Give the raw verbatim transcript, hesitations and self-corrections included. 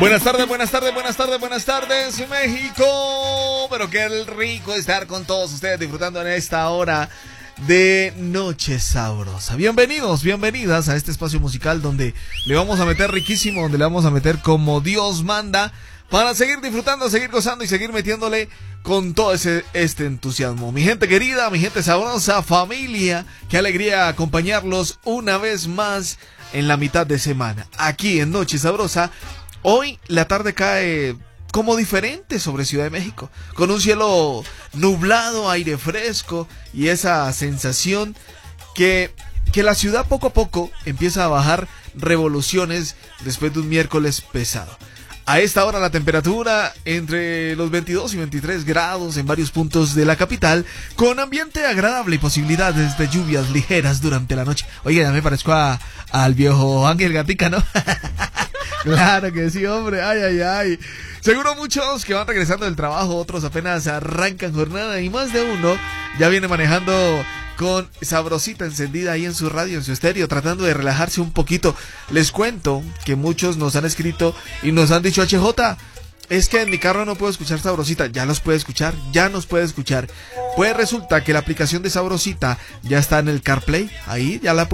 Buenas tardes, buenas tardes, buenas tardes, buenas tardes, México. Pero qué rico estar con todos ustedes disfrutando en esta hora de Noche Sabrosa. Bienvenidos, bienvenidas a este espacio musical donde le vamos a meter riquísimo, donde le vamos a meter como Dios manda, para seguir disfrutando, seguir gozando y seguir metiéndole con todo ese, este entusiasmo. Mi gente querida, mi gente sabrosa, familia, qué alegría acompañarlos una vez más en la mitad de semana, aquí en Noche Sabrosa. Hoy la tarde cae como diferente sobre Ciudad de México, con un cielo nublado, aire fresco y esa sensación que, que la ciudad poco a poco empieza a bajar revoluciones después de un miércoles pesado. A esta hora la temperatura entre los veintidós y veintitrés grados en varios puntos de la capital, con ambiente agradable y posibilidades de lluvias ligeras durante la noche. Oye, ya me parezco a, al viejo Ángel Gatica, ¿no? Claro que sí, hombre, ay, ay, ay. Seguro muchos que van regresando del trabajo, otros apenas arrancan jornada y más de uno ya viene manejando con Sabrosita encendida ahí en su radio, en su estéreo, tratando de relajarse un poquito. Les cuento que muchos nos han escrito y nos han dicho: H J, es que en mi carro no puedo escuchar Sabrosita. Ya los puede escuchar, ya nos puede escuchar. Pues resulta que la aplicación de Sabrosita ya está en el CarPlay, ahí ya la puede